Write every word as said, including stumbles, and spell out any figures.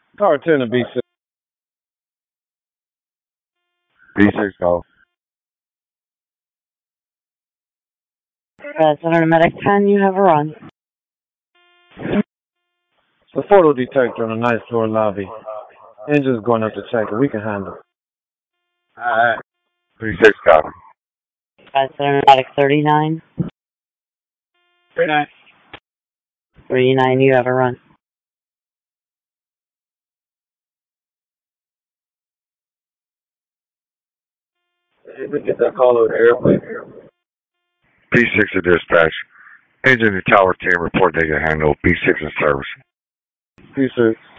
Tower ten to B six. B six Golf. Uh, Center Medic ten, you have a run. The photo detector on the ninth floor lobby. Engine's going up to check it. We can handle it. Alright. B six copy. Uh, Center Medic thirty-nine. thirty-nine. thirty-nine, you have a run. Did we get that call over the airplane? B six to dispatch. Engine and tower ten report they can handle. B six in service. B six.